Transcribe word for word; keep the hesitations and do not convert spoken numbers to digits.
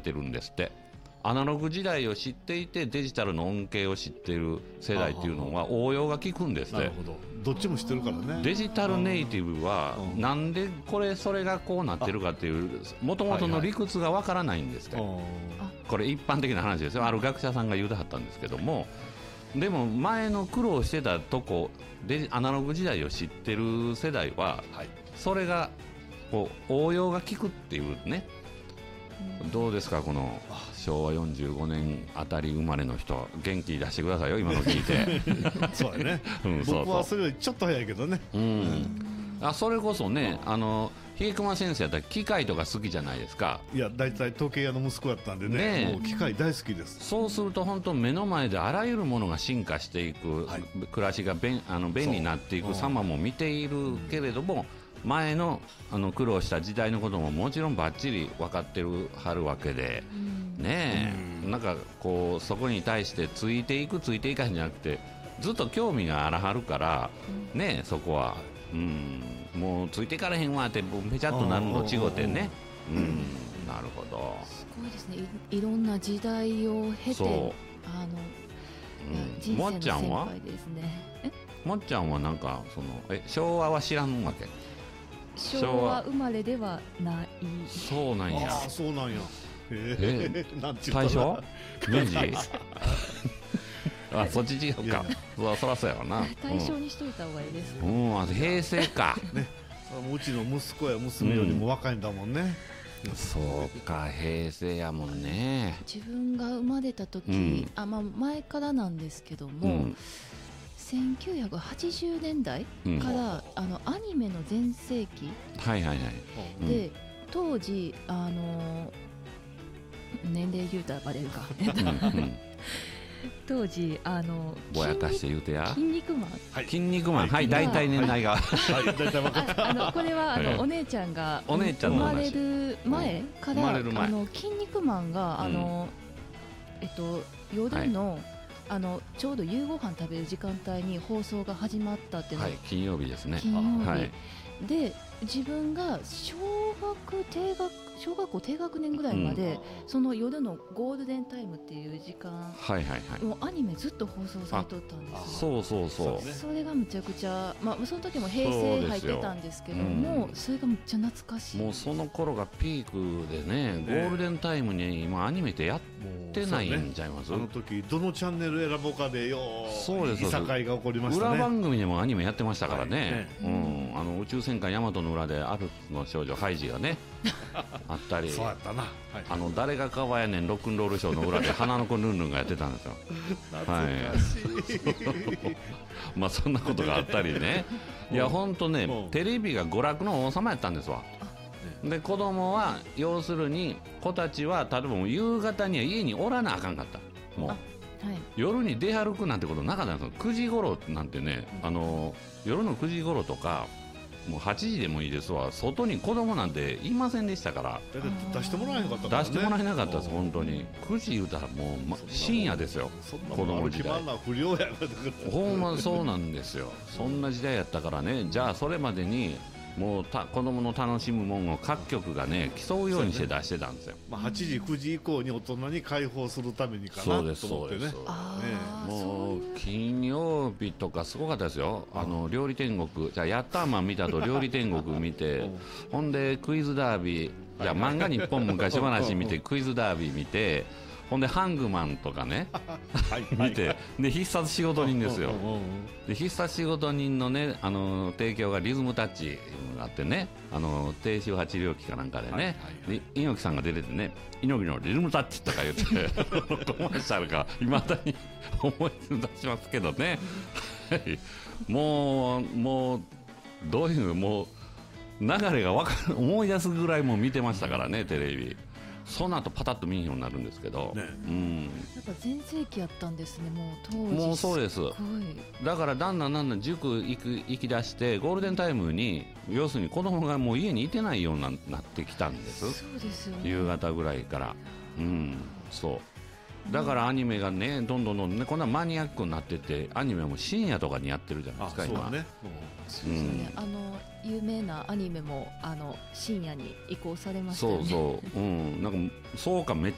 ってるんですって。アナログ時代を知っていてデジタルの恩恵を知っている世代っていうのは応用が効くんですって。 なるほど、どっちも知ってるからね。 デジタルネイティブはなんでこれそれがこうなってるかっていうもともとの理屈がわからないんですって、はいはい、これ一般的な話ですよ。ある学者さんが言うてはったんですけども、でも前の苦労してたとこでアナログ時代を知ってる世代は、はい、それがこう応用が効くっていうね。どうですかこのしょうわよんじゅうごねんあたり生まれの人、元気出してくださいよ今の聞いてそうだね、うん、そうそう、僕はそれよりちょっと早いけどね、うん、 あそれこそね、あのひくま先生やったら機械とか好きじゃないですか。いや大体時計屋の息子やったんで ね, ねもう機械大好きです。 そうすると本当目の前であらゆるものが進化していく、はい、暮らしが便あの便利になっていく様も見ているけれども、前 の, あの苦労した時代のことももちろんバッチリ分かってるはるわけで、うん、ねえ、うん、なんかこうそこに対してついていくついていかへんじゃなくてずっと興味があらはるから、うん、ねえそこは、うん、もうついていかれへんわってぺちゃっとなるの違うてね、うん、なるほど。 すごいですね。 い, いろんな時代を経てあの、うん、人生の先輩ですね。 もっちゃんはなんかそのえ昭和は知らんわけ？ 昭和生まれではない。 そうなんや。 あそうなんや。 えー、なんて言ったら大正？明治？あそっち違うか。そ, そらそうやわな。 大正にしといた方がいいです。 うん、うん、平成か。 ね、うちの息子や娘よりも若いんだもんね。 うん、そうか平成やもんね。 自分が生まれた時、うん、あまあ前からなんですけども。うんせんきゅうひゃくはちじゅうねんだいから、うん、あのアニメの全盛期、 はいはいはい、 で、うん、当時あの年齢言うたらバレるか、うん、当時あのぼやかして言うてや筋肉マン、 はい、筋肉マンはい大体年代がはい大体分かったあのこれはあの、はい、お姉ちゃんがお姉ちゃんの生まれる前から、うん、あの筋肉マンがあの、うん、えっと夜の、はいあのちょうど夕ご飯食べる時間帯に放送が始まったっていうの、 はい、金曜日ですね。 金曜日、 はい、 で自分が小学低学小学校低学年ぐらいまで、うん、その夜のゴールデンタイムっていう時間、 はいはいはい、 もうアニメずっと放送されとったんですよ。 そうそうそう、 それがむちゃくちゃ、まあ、その時も平成入ってたんですけども、そ, うん、それがむっちゃ懐かしい。 もうその頃がピークでね、ゴールデンタイムに今アニメってやってないんちゃいます？ ね、あの時どのチャンネル選ぼうかでよーいさかいが起こりましたね。 裏番組でもアニメやってましたからね、はいね、うん、あの宇宙戦艦ヤマトの裏でアルプの少女ハイジがねあったり、 そうやったな、はい、 あの誰がかわやねんロックンロールショーの裏で花の子ルンルンがやってたんですよ懐かしい、 はい、まあそんなことがあったりねいやほんとねテレビが娯楽の王様やったんですわ。で子供は要するに子たちは例えばもう夕方には家におらなあかんかった。もう、はい、夜に出歩くなんてことなかったんですよ。くじ頃なんてね、あの夜のくじ頃とかもうはちじでもいいですわ、外に子供なんていませんでしたから。 出してもらえなかったから、 ね、出してもらえなかったです。本当にくじ言うたらもう、ま、深夜ですよ。子供時代不良やほんまそうなんですよ。そんな時代やったからね。じゃあそれまでにもうた子供の楽しむもんを各局がね競うようにして出してたんですよ。 まあ、はちじくじ以降に大人に開放するためにかなと思ってね。 そうですそうです、ね、もう金曜日とかすごかったですよ。あの料理天国じゃあヤッターマン見たと料理天国見てほんでクイズダービーじゃあ漫画日本昔話見てクイズダービー見てほんでハングマンとかね見てで必殺仕事人ですよ。で必殺仕事人のねあの提供がリズムタッチいうのがあってね、あの低周波治療器かなんかでね、はいはいはい、で猪木さんが出ててね猪木のリズムタッチとか言ってコマーシャルがいまだに思い出しますけどねもうもうどういうもう流れが分かる思い出すぐらいも見てましたからねテレビ。その後パタッと見んようになるんですけど、ね、うん、 やっぱ全盛期やったんですね。もう当時もうそうです。だからだんだんだんだん塾行く行き出してゴールデンタイムに要するに子供がもう家にいてないようになってきたんです。 そうですよね。 夕方ぐらいから、うん、そうだからアニメがねどんどんどんどんねこんなマニアックになっててアニメも深夜とかにやってるじゃないですか。今そうね、 そうですね、うん、あの有名なアニメもあの深夜に移行されましたよね。 そうそう、うん、なんかそうかめっ